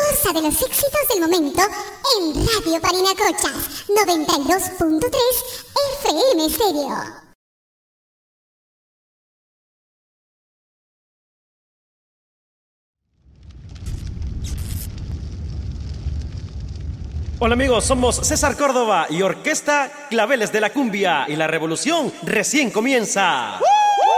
Goza de los éxitos del momento en Radio Parinacocha 92.3 FM Stereo. Hola amigos, somos César Córdoba y Orquesta Claveles de la Cumbia y la revolución recién comienza. ¡Uh!